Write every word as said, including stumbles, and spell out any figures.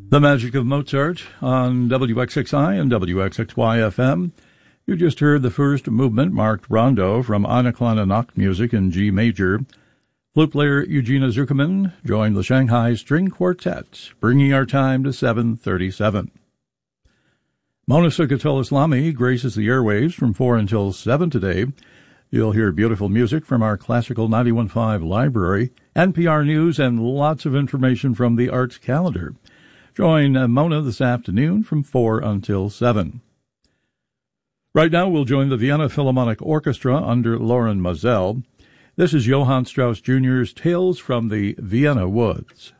The Magic of Mozart on W X X I and W X X Y F M. You just heard the first movement marked rondo from Eine kleine Nachtmusik in G major. Flute player Eugenia Zuckerman joined the Shanghai String Quartet, bringing our time to seven thirty-seven. Mona Sukkot-Islami graces the airwaves from four until seven today. You'll hear beautiful music from our Classical ninety-one point five library, N P R News, and lots of information from the arts calendar. Join Mona this afternoon from four until seven. Right now, we'll join the Vienna Philharmonic Orchestra under Loren Maazel. This is Johann Strauss Junior's Tales from the Vienna Woods.